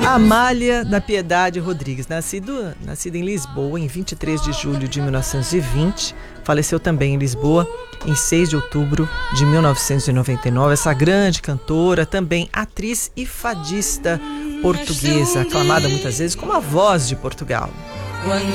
Amália da Piedade Rodrigues, nascida em Lisboa em 23 de julho de 1920, faleceu também em Lisboa em 6 de outubro de 1999. Essa grande cantora, também atriz e fadista portuguesa, aclamada muitas vezes como a voz de Portugal. Quando